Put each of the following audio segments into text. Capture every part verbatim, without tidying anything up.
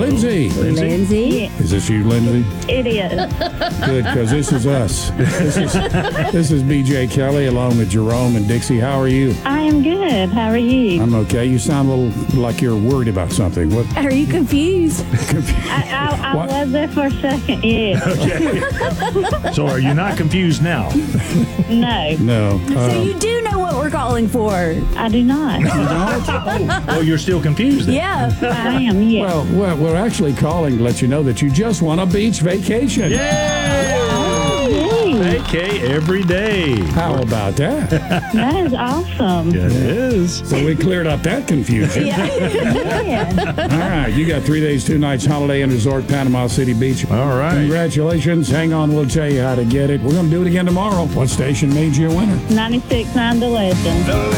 Lindsay. Lindsay. Lindsay. Is this you, Lindsay? It is. Good, because this is us. This is this is B J Kelly along with Jerome and Dixie. How are you? I am good. How are you? I'm okay. You sound a little like you're worried about something. What? Are you confused? I, I, I What? was there for a second, yeah. Okay. So are you not confused now? No, No. So Uh, you do know what we're calling for. I do not. Oh, you're still confused then? Yeah. I am, yes. well, well, we're actually calling to let you know that you just won a beach vacation. Yay! Yay. Vacay every day. How about that? That is awesome. It is. So we cleared up that confusion. Yeah. All right, you got three days, two nights, Holiday Inn Resort, Panama City Beach. All right. Congratulations. Hang on, we'll tell you how to get it. We're going to do it again tomorrow. What station made you a winner? ninety-six point nine The Legend. The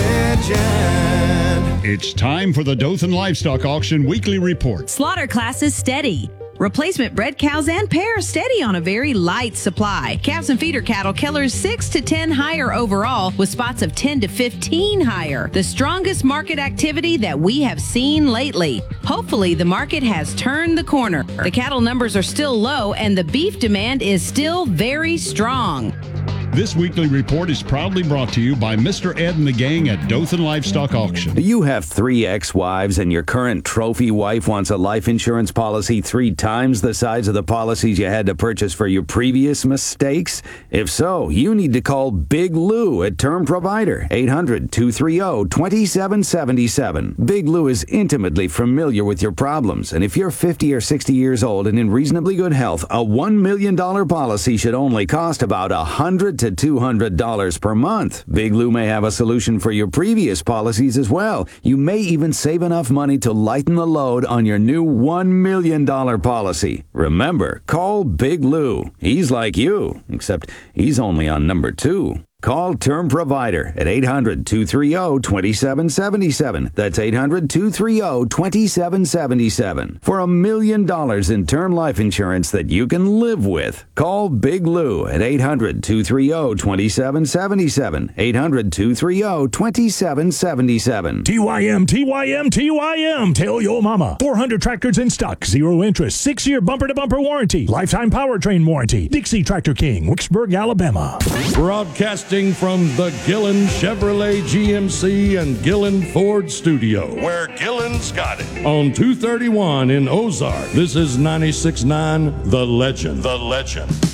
Legend. It's time for the Dothan Livestock Auction Weekly Report. Slaughter classes steady. Replacement bred cows and pairs steady on a very light supply. Calves and feeder cattle killers six to ten higher overall, with spots of ten to fifteen higher. The strongest market activity that we have seen lately. Hopefully the market has turned the corner. The cattle numbers are still low and the beef demand is still very strong. This weekly report is proudly brought to you by Mister Ed and the gang at Dothan Livestock Auction. Do you have three ex-wives and your current trophy wife wants a life insurance policy three times the size of the policies you had to purchase for your previous mistakes? If so, you need to call Big Lou at Term Provider, eight hundred, two three zero, two seven seven seven. Big Lou is intimately familiar with your problems, and if you're fifty or sixty years old and in reasonably good health, a one million dollars policy should only cost about one hundred to two hundred dollars per month. Big Lou may have a solution for your previous policies as well. You may even save enough money to lighten the load on your new one million dollars policy. Remember, call Big Lou. He's like you, except he's only on number two. Call Term Provider at eight hundred, two three zero, two seven seven seven. That's eight hundred, two three zero, two seven seven seven. For a million dollars in term life insurance that you can live with. Call Big Lou at eight hundred, two three zero, two seven seven seven. eight hundred, two three zero, two seven seven seven. T Y M, T Y M, T Y M. Tell your mama. four hundred tractors in stock. Zero interest. Six-year bumper-to-bumper warranty. Lifetime powertrain warranty. Dixie Tractor King, Wicksburg, Alabama. Broadcasting from the Gillen Chevrolet G M C and Gillen Ford studio, Where Gillen's got it. on two thirty-one in Ozark. This is ninety-six point nine The Legend. The Legend.